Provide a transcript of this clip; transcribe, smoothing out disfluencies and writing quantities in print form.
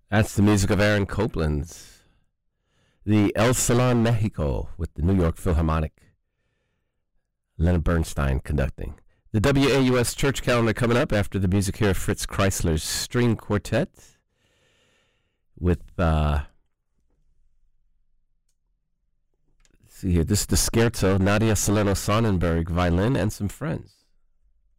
That's the music of Aaron Copland's the El Salon Mexico with the New York Philharmonic. Leonard Bernstein conducting. The WAUS church calendar coming up after the music here of Fritz Kreisler's String Quartet with, let's see here, this is the Scherzo, Nadia Salerno Sonnenberg violin, and some friends.